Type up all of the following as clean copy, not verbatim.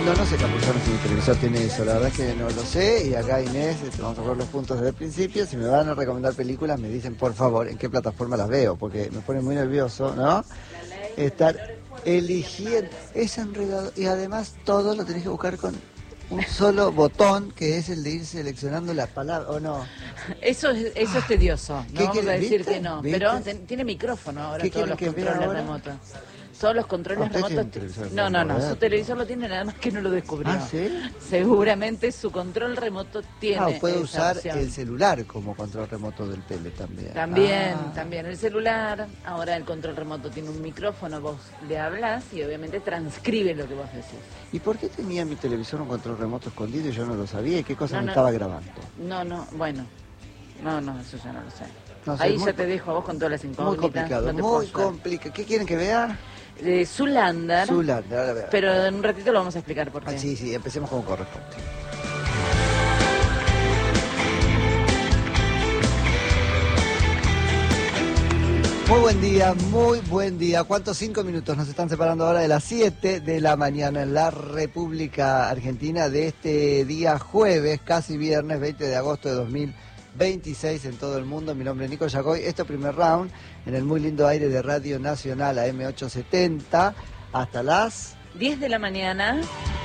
No sé, Capuzones, si mi televisor tiene eso, la verdad es que no lo sé. Y acá Inés, vamos a ver los puntos desde el principio. Si me van a recomendar películas, me dicen por favor en qué plataforma las veo, porque me pone muy nervioso, ¿no? Estar eligiendo, es enredado. Y además todo lo tenés que buscar con un solo botón, que es el de ir seleccionando las palabras, ¿o no? Eso es tedioso, no vamos a decir ¿Viste? que no, ¿Viste? pero tiene micrófono ahora ¿Qué todos los quieren que vea controles ahora? remotos. Todos los controles ¿Usted tiene un remotos. televisor No, remoto, su televisor lo tiene, nada más que no lo descubrió. ¿Ah, sí? Seguramente su control remoto tiene. Puede esa usar opción. el celular como control remoto del tele también. También el celular. Ahora el control remoto tiene un micrófono, vos le hablas y obviamente transcribe lo que vos decís. ¿Y por qué tenía mi televisor un control remoto escondido y yo no lo sabía? ¿Y qué cosa No, me no. estaba grabando? Bueno. No, eso ya no lo sé. No sé, Ahí muy ya te dejo a vos con todas las incógnitas. Muy complicado, no te puedo muy ayudar. complicado. ¿Qué quieren que vea? Zoolander. Zoolander, ahora vea. Pero en un ratito lo vamos a explicar por qué. Sí, empecemos como corresponde. Muy buen día. ¿Cuántos 5 minutos nos están separando ahora de las 7 de la mañana en la República Argentina de este día jueves, casi viernes, 20 de agosto de 2026 en todo el mundo? Mi nombre es Nico Yagoy. Este primer round en el muy lindo aire de Radio Nacional AM870 hasta las 10 de la mañana.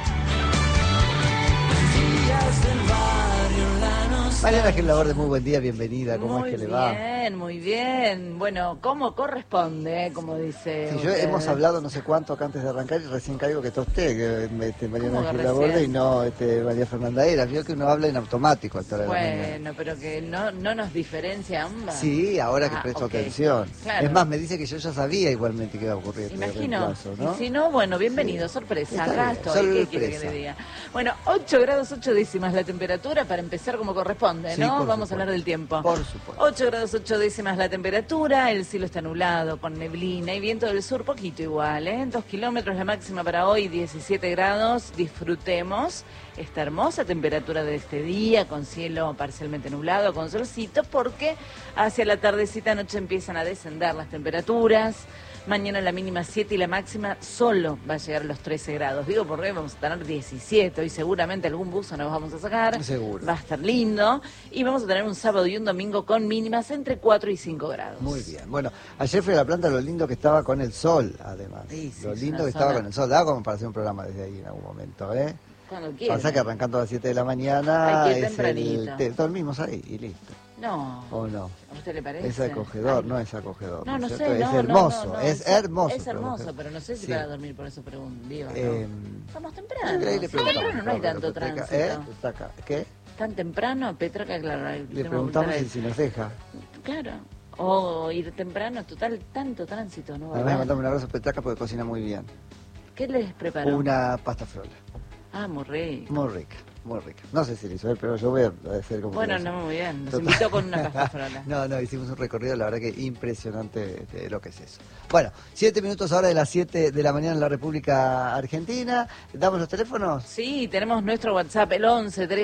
Mariana Gil Laborde, muy buen día, bienvenida, ¿cómo es que le va? Muy bien. Bueno, como corresponde, como dice Sí, usted. hemos hablado no sé cuánto acá antes de arrancar y recién caigo que está usted, que Mariana Gil Laborde y no María Fernanda Eras. Vio que uno habla en automático a esta hora de la mañana. Bueno, pero que no nos diferencia ambas. Sí, ahora que presto atención. Claro. Es más, me dice que yo ya sabía igualmente que iba a ocurrir este Imagino. reemplazo, ¿no? Y si no, bueno, bienvenido, Sí. sorpresa. Está Acá bien, estoy. ¿Qué quiere que sorpresa. le diga? Bueno, 8 grados 8 décimas la temperatura para empezar como corresponde, Sí, ¿no? por Vamos supuesto. a hablar del tiempo. Por supuesto. 8 grados 8 décimas la temperatura, el cielo está nublado, con neblina y viento del sur, poquito igual, 2 kilómetros la máxima para hoy, 17 grados, disfrutemos esta hermosa temperatura de este día, con cielo parcialmente nublado, con solcito, porque hacia la tardecita noche empiezan a descender las temperaturas. Mañana la mínima 7 y la máxima solo va a llegar a los 13 grados. Digo porque vamos a tener 17. Hoy seguramente algún buzo nos vamos a sacar. Seguro. Va a estar lindo. Y vamos a tener un sábado y un domingo con mínimas entre 4 y 5 grados. Muy bien. Bueno, ayer fui a la planta, lo lindo que estaba con el sol, además. Sí, Lo es lindo una que estaba zona- con el sol. Daba como para hacer un programa desde ahí en algún momento, ¿eh? Cuando quieran. Pasa que arrancando a las 7 de la mañana Ay, qué es tempranito. dormimos ahí y listo. No. ¿O no? ¿A usted le parece? Es acogedor, Ay. no es acogedor. No, no es sé, cierto? no, Es no, hermoso, no, no, es hermoso. Es hermoso, pero no sé si Sí. para dormir por eso pregunto. Digo, ¿no? Eh, Estamos Ahí temprano. le Sí, preguntamos, temprano no hay tanto Petraca, tránsito. Está acá. ¿Qué? Tan temprano, Petraca, claro. ahí Le tenemos que preguntamos preguntar si nos deja. Claro. O ir temprano, total, tanto tránsito, ¿no? Además, mandame un abrazo a Petraca porque cocina muy bien. ¿Qué les preparó? Una pasta frola. Ah, muy rico. Muy rica, muy rica. No sé si le hizo él, pero yo voy a hacer como... Bueno, que lo no, hizo. muy bien. Nos Total. invitó con una pasta frola. No, hicimos un recorrido, la verdad que impresionante de lo que es eso. Bueno, 7 minutos ahora de las 7 de la mañana en la República Argentina. ¿Damos los teléfonos? Sí, tenemos nuestro WhatsApp, el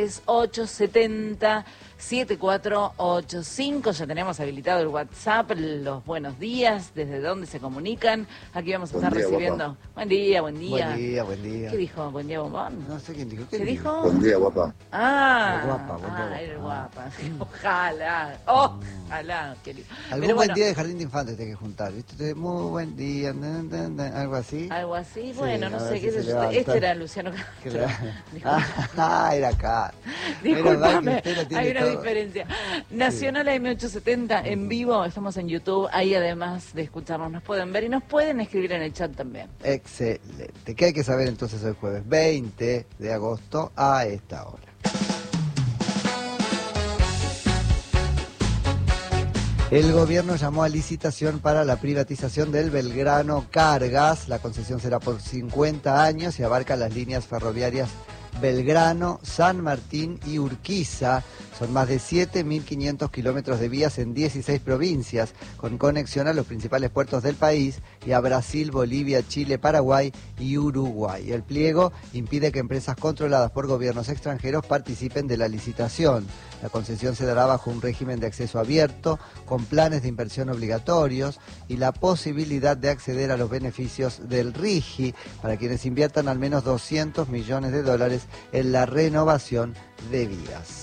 11-3870-7485. Ya tenemos habilitado el WhatsApp, los buenos días, desde dónde se comunican. Aquí vamos a estar recibiendo. Guapa. Buen día, buen día. Buen día. ¿Qué dijo? Buen día, bombón. No sé quién dijo. ¿Qué dijo? Buen día, guapa. Ah, Guapa, buen día. eres guapa. Sí, ojalá, ojalá, querido. Algún Pero buen bueno, día de jardín de infantes te hay que juntar, ¿viste? Muy buen día, algo así. algo así, Sí, bueno, a no ver sé, si qué se sé yo. levanta. Este era Luciano Que Castro. era acá. Menos mal que Disculpame, usted lo tiene hay una todo. diferencia. Nacional AM870 en vivo, estamos en YouTube, ahí además de escucharnos nos pueden ver y nos pueden escribir en el chat también. Excelente. ¿Qué hay que saber entonces hoy jueves 20 de agosto a esta hora? El gobierno llamó a licitación para la privatización del Belgrano Cargas. La concesión será por 50 años y abarca las líneas ferroviarias Belgrano, San Martín y Urquiza. Son más de 7.500 kilómetros de vías en 16 provincias, con conexión a los principales puertos del país y a Brasil, Bolivia, Chile, Paraguay y Uruguay. El pliego impide que empresas controladas por gobiernos extranjeros participen de la licitación. La concesión se dará bajo un régimen de acceso abierto, con planes de inversión obligatorios y la posibilidad de acceder a los beneficios del RIGI para quienes inviertan al menos 200 millones de dólares en la renovación de vías.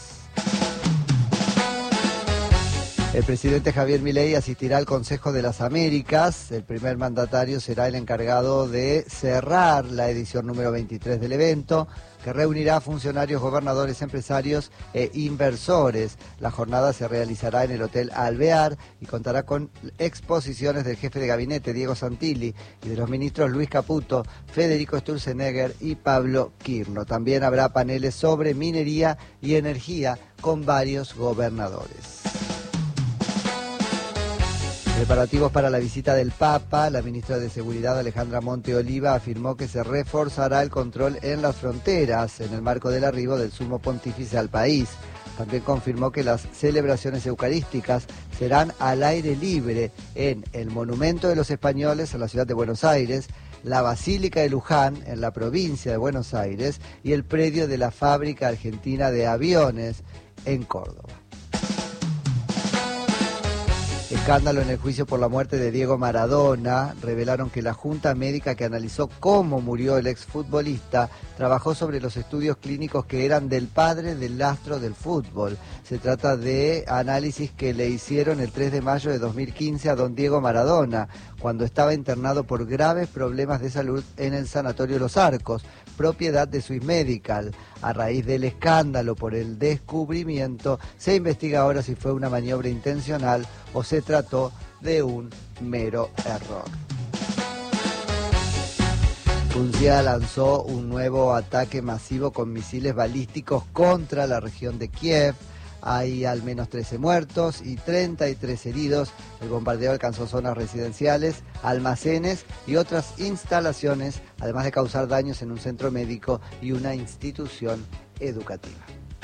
El presidente Javier Milei asistirá al Consejo de las Américas. El primer mandatario será el encargado de cerrar la edición número 23 del evento, que reunirá a funcionarios, gobernadores, empresarios e inversores. La jornada se realizará en el Hotel Alvear y contará con exposiciones del jefe de gabinete, Diego Santilli, y de los ministros Luis Caputo, Federico Sturzenegger y Pablo Quirno. También habrá paneles sobre minería y energía con varios gobernadores. Preparativos para la visita del Papa. La ministra de Seguridad, Alejandra Monte Oliva, afirmó que se reforzará el control en las fronteras en el marco del arribo del Sumo Pontífice al país. También confirmó que las celebraciones eucarísticas serán al aire libre en el Monumento de los Españoles en la ciudad de Buenos Aires, la Basílica de Luján en la provincia de Buenos Aires y el predio de la Fábrica Argentina de Aviones en Córdoba. Escándalo en el juicio por la muerte de Diego Maradona. Revelaron que la junta médica que analizó cómo murió el exfutbolista trabajó sobre los estudios clínicos que eran del padre del astro del fútbol. Se trata de análisis que le hicieron el 3 de mayo de 2015 a don Diego Maradona, cuando estaba internado por graves problemas de salud en el Sanatorio Los Arcos, propiedad de Swiss Medical. A raíz del escándalo por el descubrimiento, se investiga ahora si fue una maniobra intencional o se trató de un mero error. Rusia lanzó un nuevo ataque masivo con misiles balísticos contra la región de Kiev. Hay al menos 13 muertos y 33 heridos. El bombardeo alcanzó zonas residenciales, almacenes y otras instalaciones, además de causar daños en un centro médico y una institución educativa.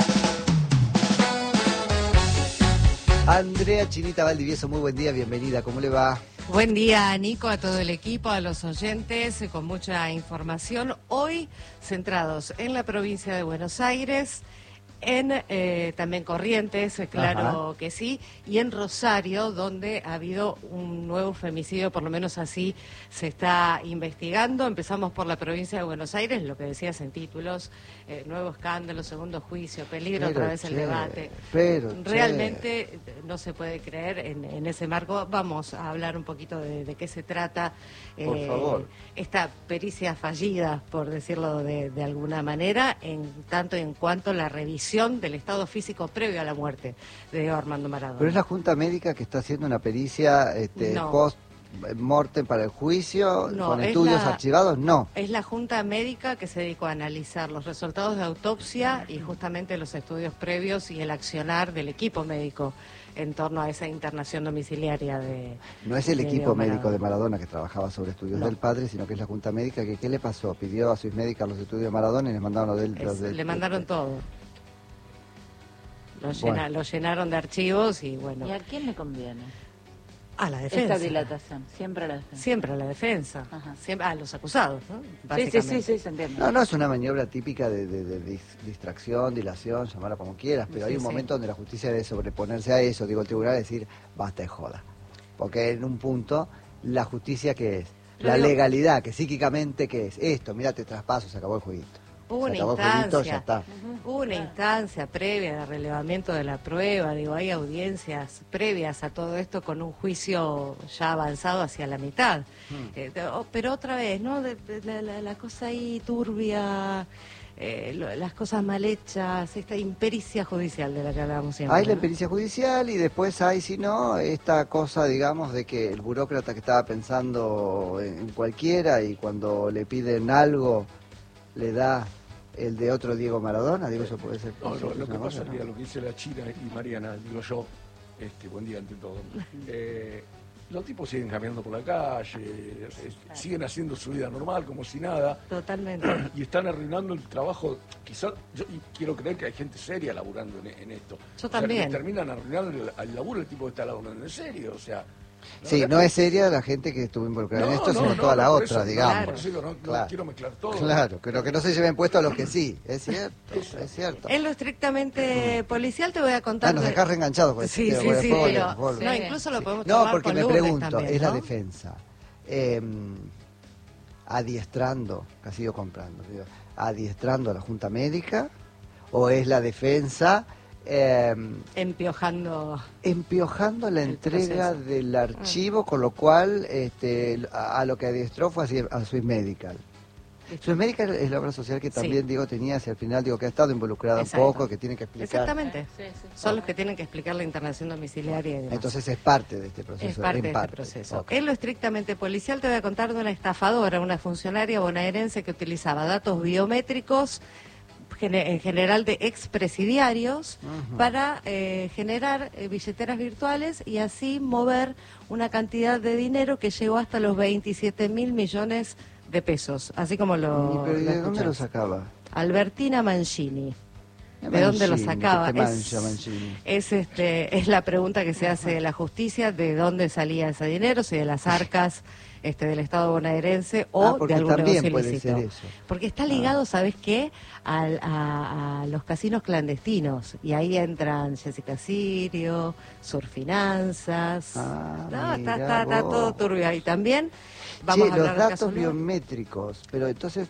Andrea Chinita Valdivieso, muy buen día, bienvenida, ¿cómo le va? Buen día, Nico, a todo el equipo, a los oyentes, con mucha información. Hoy centrados en la provincia de Buenos Aires, en también Corrientes, claro. Ajá. Que sí, y en Rosario, donde ha habido un nuevo femicidio, por lo menos así se está investigando. Empezamos por la provincia de Buenos Aires, lo que decías en títulos, nuevo escándalo, segundo juicio, peligro otra vez el debate. Realmente no se puede creer en ese marco. Vamos a hablar un poquito de qué se trata. Por favor. Esta pericia fallida, por decirlo de alguna manera, en tanto en cuanto a la revisión del estado físico previo a la muerte de Diego Armando Maradona. ¿Pero es la Junta Médica que está haciendo una pericia no. post-mortem para el juicio, no, con estudios archivados? No. Es la Junta Médica que se dedicó a analizar los resultados de autopsia y justamente los estudios previos y el accionar del equipo médico en torno a esa internación domiciliaria de... No es el equipo médico de Maradona que trabajaba sobre estudios del padre, sino que es la Junta Médica que, ¿qué le pasó? Pidió a Swiss Medical los estudios de Maradona y les mandaron le mandaron todo. Lo llenaron de archivos y bueno. ¿Y a quién le conviene? A la defensa. Esta dilatación, siempre a la defensa. Siempre a la defensa. Siempre a los acusados, ¿no? Sí, se entiende. No, es una maniobra típica de distracción, dilación, llamarla como quieras, pero hay un momento donde la justicia debe sobreponerse a eso, digo, el tribunal decir, basta de joda. Porque en un punto, la justicia, ¿qué es? La legalidad, que psíquicamente, ¿qué es? Esto, mira, te traspaso, se acabó el jueguito. Hubo una instancia previa de relevamiento de la prueba, digo, hay audiencias previas a todo esto con un juicio ya avanzado hacia la mitad. Pero otra vez, ¿no? La cosa ahí turbia, las cosas mal hechas, esta impericia judicial de la que hablábamos siempre. Hay la impericia judicial y después hay, si no, esta cosa, digamos, de que el burócrata que estaba pensando en cualquiera y cuando le piden algo, le da el de otro Diego Maradona, digo, eso puede ser. No, lo que pasa, lo que dice la China y Mariana, digo yo, buen día ante todo. Los tipos siguen caminando por la calle, siguen haciendo su vida normal, como si nada. Totalmente. Y están arruinando el trabajo. Quizás, y quiero creer que hay gente seria laburando en esto. Yo también. Que terminan arruinando el laburo el tipo que está laburando en serio, o sea. Sí, no es seria la gente que estuvo involucrada en esto, sino toda la por otra, eso, digamos. Por eso digo, no Claro. quiero mezclar todo. Claro, pero que no se lleven puesto a los que sí, es cierto, es cierto. En lo estrictamente policial te voy a contar... Nos dejás reenganchados con Sí, este sí, tema, sí, después pero... volvemos. No, incluso lo podemos No, charlar porque con me Lourdes pregunto, también, es la ¿no? defensa. Adiestrando, casi yo comprando, digo, adiestrando a la Junta Médica, o es la defensa Empiojando... empiojando la El entrega proceso. del archivo, con lo cual a lo que adiestró fue a Swiss Medical. Swiss Medical es la obra social que también, Sí. digo, tenía hacia el final, digo, que ha estado involucrada Exacto. un poco, que tiene que explicar. Exactamente. Sí, sí. Son los que tienen que explicar la internación domiciliaria y demás. Entonces es parte de este proceso. Es parte en de parte. este proceso. Ok. En lo estrictamente policial te voy a contar de una estafadora, una funcionaria bonaerense que utilizaba datos biométricos en general de expresidiarios para generar billeteras virtuales y así mover una cantidad de dinero que llegó hasta los 27.000 millones de pesos, así como lo ¿Pero ¿y de dónde lo escuchás. sacaba? Albertina Mancini. ¿De dónde lo sacaba? ¿Qué te mancha, Mancini? Es la pregunta que se hace de la justicia, de dónde salía ese dinero, si de las arcas del Estado bonaerense o porque de algún también negocio puede ilícito. ser eso. Porque está ligado, ¿sabes qué? A los casinos clandestinos. Y ahí entran Jessica Sirio, Surfinanzas. No, mirá está vos. todo turbio ahí también. Vamos Sí, a los hablar del caso datos Lourdes. biométricos, pero entonces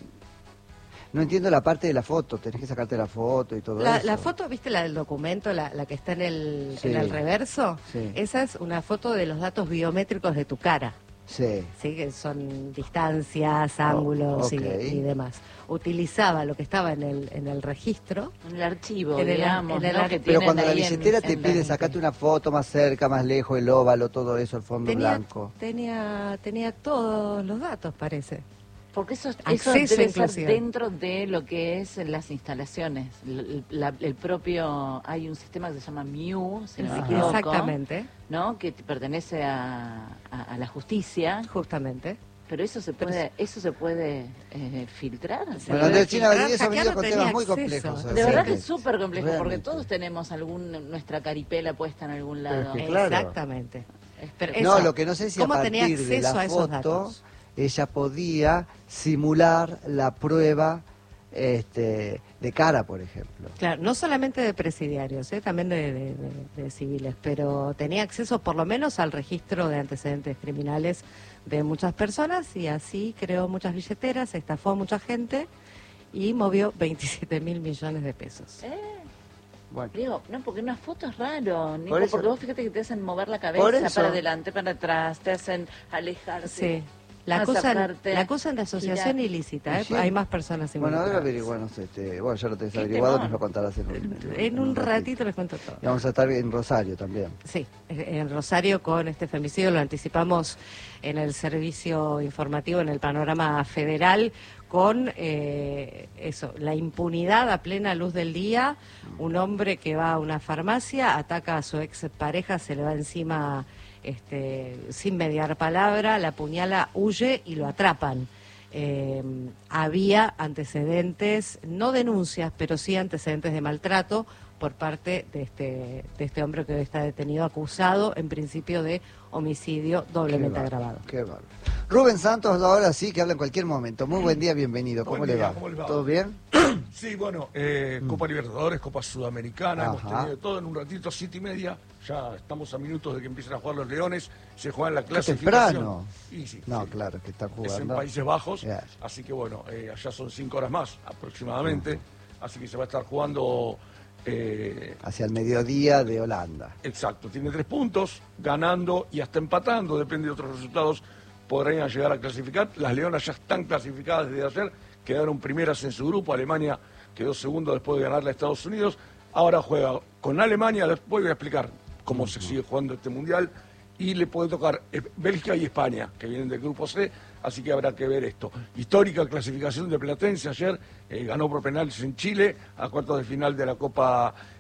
no entiendo la parte de la foto, tenés que sacarte la foto y todo eso. La foto, ¿viste la del documento, la que está en Sí. el reverso? Sí. Esa es una foto de los datos biométricos de tu cara, Sí. ¿sí? Que son distancias, ángulos ok. y demás. Utilizaba lo que estaba en el registro. En el archivo, En el- digamos, en el ¿no? ar- Que Pero tienen cuando la ahí en- billetera te en pide la- sacarte una foto más cerca, más lejos, el óvalo, todo eso, el fondo blanco. Tenía todos los datos, parece. Porque eso Acceso debe ser inclusive. dentro de lo que es las instalaciones. El propio, hay un sistema que se llama MIU, si no me equivoco, Exactamente, ¿no? Que pertenece a la justicia, justamente. pero eso se puede filtrar. Se Bueno, puede Andrés China filtrar, Valdivieso ha venido hackear con no temas tenía muy acceso. complejos. De verdad que es realmente. súper complejo, porque Realmente. todos tenemos nuestra caripela puesta en algún Pero es lado. que claro. Exactamente. Pero No, eso, lo que no sé si a ¿cómo tenía partir de acceso la a esos foto datos? ella podía simular la prueba de cara, por ejemplo. Claro, no solamente de presidiarios, también de civiles, pero tenía acceso por lo menos al registro de antecedentes criminales de muchas personas y así creó muchas billeteras, estafó a mucha gente y movió 27.000 millones de pesos. Bueno. Digo, no, porque una foto es raro, Nico, Por eso- porque vos fíjate que te hacen mover la Por cabeza eso- para adelante, para atrás, te hacen alejarse. Sí. La sacarte, acusan de asociación girar. ilícita, Sí. hay más personas Bueno, ahora involucradas. averiguarnos, bueno, ya lo tenés Qué averiguado, temor. nos lo contarás En un ratito les cuento todo. Y vamos a estar en Rosario también. Sí, en Rosario con este femicidio lo anticipamos en el servicio informativo, en el panorama federal, con la impunidad a plena luz del día. Un hombre que va a una farmacia, ataca a su ex pareja, se le va encima sin mediar palabra, la apuñala, huye y lo atrapan. Había antecedentes, no denuncias, pero sí antecedentes de maltrato por parte de este hombre que hoy está detenido, acusado en principio de homicidio doblemente Qué bárbaro, agravado. Qué bárbaro. Rubén Santos, ahora sí, que habla en cualquier momento. Muy buen día, bienvenido. ¿Cómo Buen le día, va? ¿cómo les va? ¿Todo bien? Sí, bueno, Copa Libertadores, Copa Sudamericana, hemos Ajá. tenido todo en un ratito, 7:30. Ya estamos a minutos de que empiecen a jugar los Leones. Se juega en la Qué clasificación. temprano. Y sí, No, sí. claro, que están Es en jugando. Países Bajos. Ya. Así que bueno, allá son 5 horas más aproximadamente. Así que se va a estar jugando. Hacia el mediodía de Holanda. Exacto, tiene 3 puntos, ganando y hasta empatando, depende de otros resultados, podrían llegar a clasificar. Las Leonas ya están clasificadas desde ayer, quedaron primeras en su grupo, Alemania quedó segundo después de ganarle a Estados Unidos, ahora juega con Alemania, después voy a explicar cómo se sigue jugando este mundial, y le puede tocar Bélgica y España, que vienen del grupo C, así que habrá que ver esto. Histórica clasificación de Platense ayer, ganó por penales en Chile, a cuartos de final de la Copa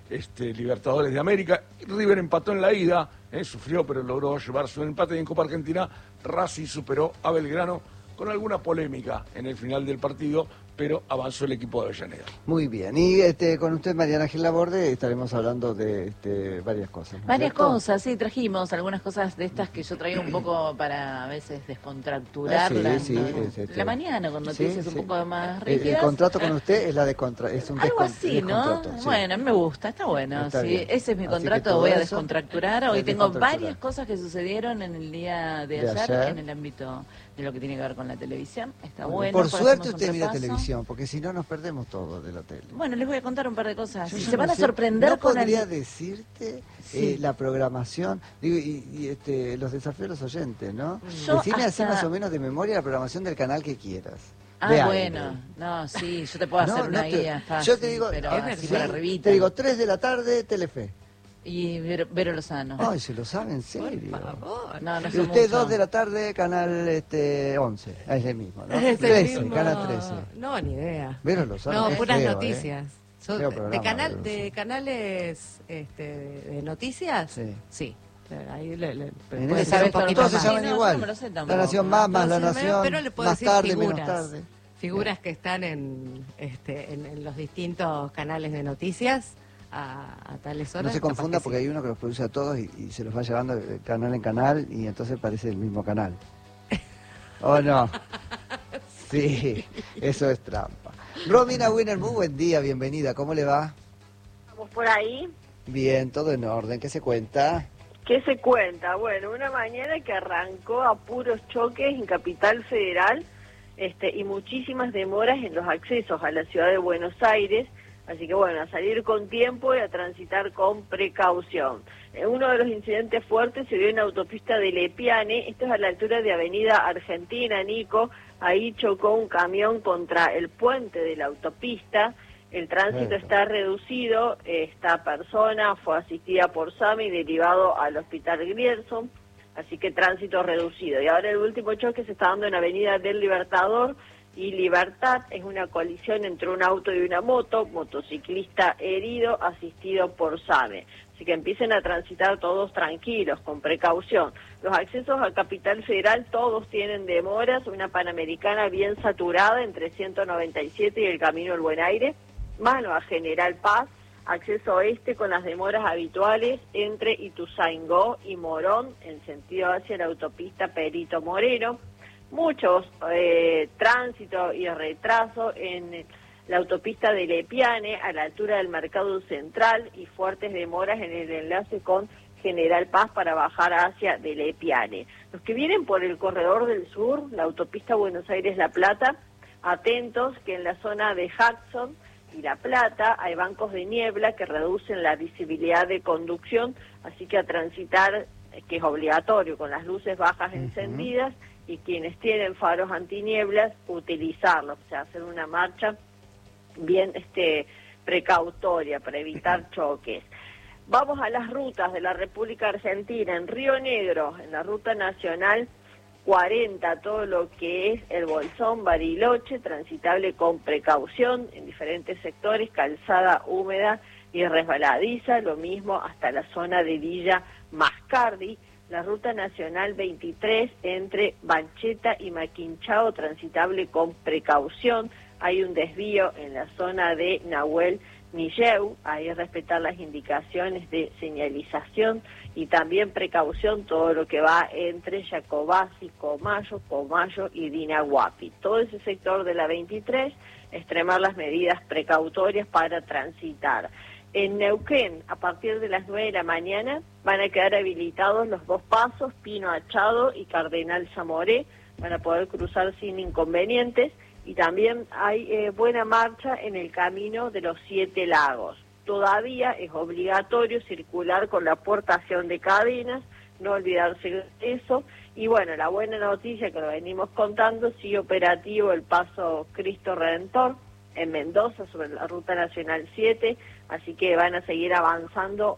Libertadores de América. River empató en la ida, sufrió pero logró llevarse un empate, y en Copa Argentina Racing superó a Belgrano con alguna polémica en el final del partido, pero avanzó el equipo de Avellaneda. Muy bien, y con usted, Mariana Gil Laborde, estaremos hablando de varias cosas, ¿no? Varias ¿Cierto? cosas, sí, trajimos algunas cosas de estas que yo traigo un poco para a veces descontracturar la mañana con noticias un poco más rígidas. El contrato con usted es es un algo así, ¿no? sí. Bueno, a mí me gusta, está bueno. Está sí, bien. ese es mi Así contrato, que todo voy a eso descontracturar. Hoy es tengo descontracturar. varias cosas que sucedieron en el día de ayer en el ámbito de lo que tiene que ver con la televisión. Está bueno. Por suerte hacemos un usted mira repaso. televisión, porque si no nos perdemos todo de la tele. Bueno, les voy a contar un par de cosas. Yo Y ya se van no a sé, sorprender no con podría decirte Sí. la programación, digo, y los desafíos de los oyentes, ¿no? Yo Decime así hasta- más o menos de memoria la programación del canal que quieras. Ah, de bueno, aire. no, sí, yo te puedo hacer una guía fácil, yo te digo, pero es así verdad. para arribita. te digo 3 de la tarde, Telefe. Y Vero Lozano. Ay, se lo sabe en serio. Por favor. No, no Y sé usted mucho. 2 de la tarde, canal 11. Es el mismo, ¿no? Es el 13, mismo. canal 13. No, ni idea. Vero Lozano, No, qué puras feo, noticias. Yo- Feo de programa, Vero de Lozano. canales de noticias, Sí. sí. Ahí En puede ese ser un caso, poquito todos se más. llaman Sí, no, igual. yo no me lo sé La tampoco. Nación más La Entonces, Nación, pero le puedo más decir tarde, figuras, menos tarde. Figuras que están en los distintos canales de noticias a tales horas. No se capaz confunda que porque sí. hay uno que los produce a todos y se los va llevando de canal en canal y entonces parece el mismo canal. ¿O no? Sí, eso es trampa. Romina Winner, muy buen día, bienvenida. ¿Cómo le va? Estamos por ahí. Bien, todo en orden. ¿Qué se cuenta? ¿Qué se cuenta? Bueno, una mañana que arrancó a puros choques en Capital Federal y muchísimas demoras en los accesos a la ciudad de Buenos Aires. Así que bueno, a salir con tiempo y a transitar con precaución. Uno de los incidentes fuertes se dio en la autopista de Lepiane, esto es a la altura de Avenida Argentina, Nico. Ahí chocó un camión contra el puente de la autopista. El tránsito está reducido, esta persona fue asistida por SAMI y derivado al hospital Grierson, así que tránsito reducido. Y ahora el último choque se está dando en Avenida del Libertador y Libertad, es una colisión entre un auto y una moto, motociclista herido, asistido por SAME. Así que empiecen a transitar todos tranquilos, con precaución. Los accesos a Capital Federal todos tienen demoras, una Panamericana bien saturada entre 197 y el Camino del Buen Aire, mano a General Paz, acceso oeste con las demoras habituales entre Ituzaingó y Morón, en sentido hacia la autopista Perito Moreno. Muchos tránsito y retraso en la autopista de Lepiane a la altura del Mercado Central y fuertes demoras en el enlace con General Paz para bajar hacia de Lepiane. Los que vienen por el corredor del sur, la autopista Buenos Aires-La Plata, atentos que en la zona de Hudson y La Plata hay bancos de niebla que reducen la visibilidad de conducción, así que a transitar, que es obligatorio, con las luces bajas encendidas, y quienes tienen faros antinieblas, utilizarlos, o sea, hacer una marcha bien precautoria para evitar choques. Vamos a las rutas de la República Argentina. En Río Negro, en la ruta nacional 40, todo lo que es el Bolsón, Bariloche, transitable con precaución en diferentes sectores, calzada húmeda y resbaladiza, lo mismo hasta la zona de Villa Mascardi. La ruta nacional 23 entre Bancheta y Maquinchao, transitable con precaución. Hay un desvío en la zona de Nahuel Milleu, ahí respetar las indicaciones de señalización y también precaución todo lo que va entre Jacobasi, Comayo y Dinahuapi. Todo ese sector de la 23, extremar las medidas precautorias para transitar. En Neuquén, a partir de las 9 de la mañana, van a quedar habilitados los dos pasos, Pino Achado y Cardenal Zamoré, van a poder cruzar sin inconvenientes, y también hay buena marcha en el camino de los 7 lagos. Todavía es obligatorio circular con la portación de cadenas, no olvidarse de eso, y bueno, la buena noticia que lo venimos contando, sigue operativo el paso Cristo Redentor en Mendoza sobre la Ruta Nacional 7, así que van a seguir avanzando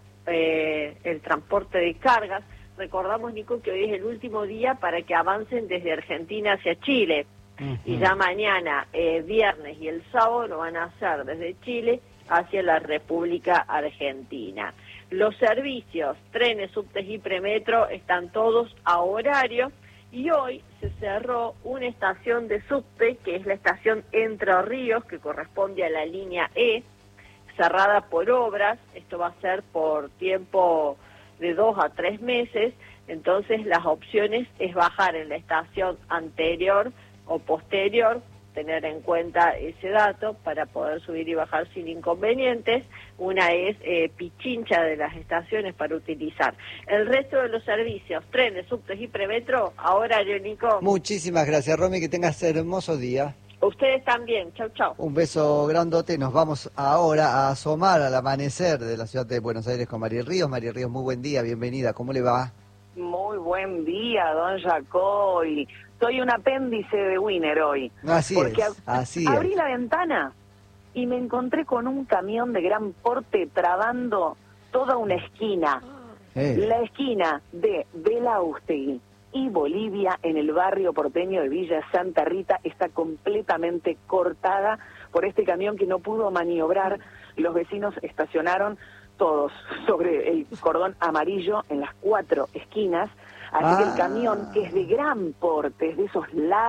el transporte de cargas. Recordamos, Nico, que hoy es el último día para que avancen desde Argentina hacia Chile, y ya mañana, viernes y el sábado lo van a hacer desde Chile hacia la República Argentina. Los servicios, trenes, subtes y premetro están todos a horario y hoy se cerró una estación de subte, que es la estación Entre Ríos, que corresponde a la línea E, cerrada por obras. Esto va a ser por tiempo de 2 a 3 meses, entonces las opciones es bajar en la estación anterior o posterior, tener en cuenta ese dato para poder subir y bajar sin inconvenientes. Una es Pichincha de las estaciones para utilizar. El resto de los servicios, trenes, subtes y premetro, a horario, Nico. Muchísimas gracias, Romy, que tengas hermoso día. Ustedes también, chau, chau. Un beso grandote. Nos vamos ahora a asomar al amanecer de la ciudad de Buenos Aires con Mariel Ríos. Mariel Ríos, muy buen día, bienvenida. ¿Cómo le va? Muy buen día, don Jacoy. Soy un apéndice de Winner hoy. Así porque es, así abrí es. la ventana y me encontré con un camión de gran porte trabando toda una esquina. La esquina de Belaústegui y Bolivia, en el barrio porteño de Villa Santa Rita, está completamente cortada por este camión que no pudo maniobrar. Los vecinos estacionaron todos sobre el cordón amarillo en las 4 esquinas. Así que el camión, que es de gran porte, es de esos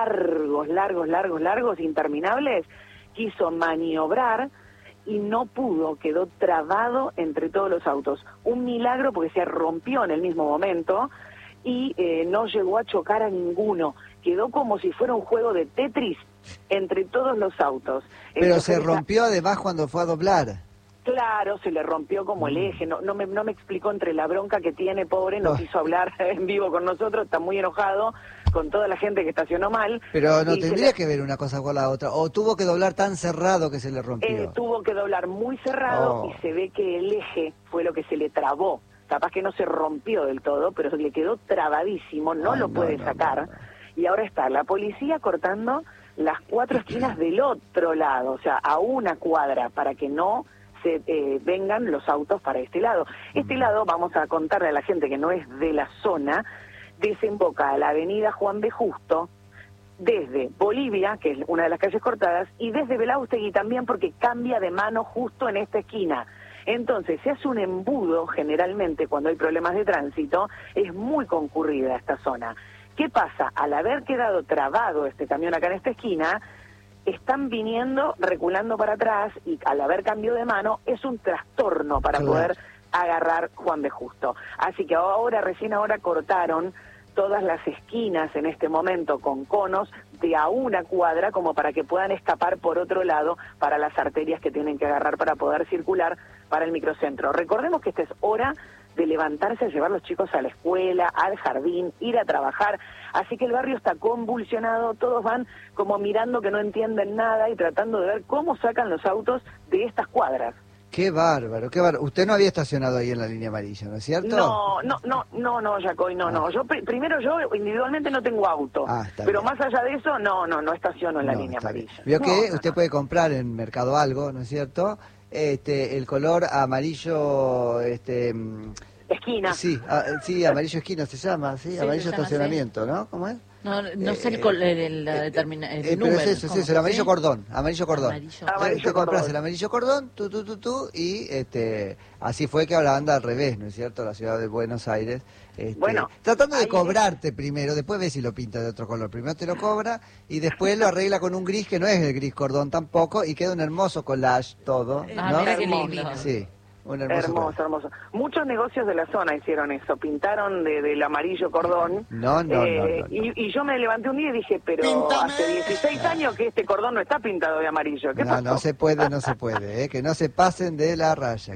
largos, interminables, quiso maniobrar y no pudo, quedó trabado entre todos los autos. Un milagro porque se rompió en el mismo momento y no llegó a chocar a ninguno. Quedó como si fuera un juego de Tetris entre todos los autos. Pero Entonces, se rompió además cuando fue a doblar. Claro, se le rompió como el eje, no me explicó entre la bronca que tiene, pobre, no quiso hablar en vivo con nosotros, está muy enojado con toda la gente que estacionó mal. Pero no tendría que ver una cosa con la otra, o tuvo que doblar tan cerrado que se le rompió. Tuvo que doblar muy cerrado y se ve que el eje fue lo que se le trabó. Capaz que no se rompió del todo, pero le quedó trabadísimo, no lo puede sacar. Y ahora está la policía cortando las 4 esquinas del otro lado, o sea, a una cuadra, para que no se vengan los autos para este lado. Este lado, vamos a contarle a la gente que no es de la zona, desemboca a la avenida Juan B. Justo, desde Bolivia, que es una de las calles cortadas, y desde Belaústegui también, porque cambia de mano justo en esta esquina. Entonces, se hace un embudo, generalmente, cuando hay problemas de tránsito, es muy concurrida esta zona. ¿Qué pasa? Al haber quedado trabado este camión acá en esta esquina, están viniendo, reculando para atrás, y al haber cambio de mano, es un trastorno para poder agarrar Juan B. Justo. Así que recién ahora cortaron todas las esquinas en este momento con conos de a una cuadra, como para que puedan escapar por otro lado para las arterias que tienen que agarrar para poder circular para el microcentro. Recordemos que esta es hora de levantarse a llevar a los chicos a la escuela, al jardín, ir a trabajar. Así que el barrio está convulsionado, todos van como mirando que no entienden nada y tratando de ver cómo sacan los autos de estas cuadras. Qué bárbaro, qué bárbaro. Usted no había estacionado ahí en la línea amarilla, ¿no es cierto? No, Jacoy, no. Yo primero individualmente no tengo auto, pero bien. Más allá de eso, no estaciono en la línea amarilla. Vio que usted puede comprar en Mercado Algo, ¿no es cierto? El color amarillo, esquina. Sí, amarillo esquina se llama, sí, amarillo estacionamiento, ¿no? ¿Cómo es? No sé el número. Pero es eso, el amarillo cordón, amarillo cordón. Te compras el amarillo cordón, y así fue que ahora anda al revés, ¿no es cierto? La ciudad de Buenos Aires. Tratando de cobrarte primero, después ves si lo pinta de otro color. Primero te lo cobra y después lo arregla con un gris que no es el gris cordón tampoco, y queda un hermoso collage todo, ¿no? Mira qué lindo. Sí. Hermoso. Muchos negocios de la zona hicieron eso, pintaron del amarillo cordón. No. Y yo me levanté un día y dije, pero hace 16 años que este cordón no está pintado de amarillo. ¿Qué pasó? No se puede, que no se pasen de la raya,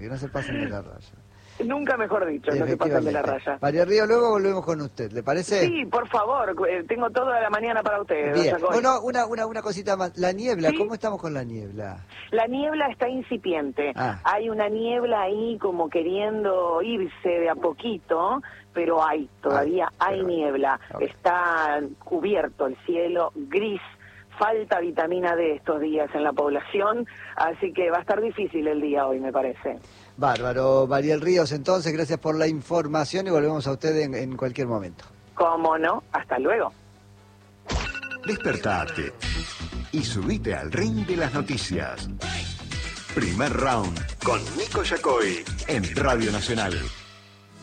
Nunca mejor dicho, no se pasen de la raya. María Río, luego volvemos con usted, ¿le parece? Sí, por favor, tengo toda la mañana para ustedes. Bien. Bueno, una cosita más. La niebla, ¿sí? ¿Cómo estamos con la niebla? La niebla está incipiente. Hay una niebla ahí como queriendo irse de a poquito, pero todavía hay niebla. Está cubierto el cielo, gris. Falta vitamina D estos días en la población, así que va a estar difícil el día hoy, me parece. Bárbaro. Mariel Ríos, entonces, gracias por la información y volvemos a usted en cualquier momento. Cómo no, hasta luego. Despertate y subite al ring de las noticias. Primer Round con Nico Yacoy en Radio Nacional.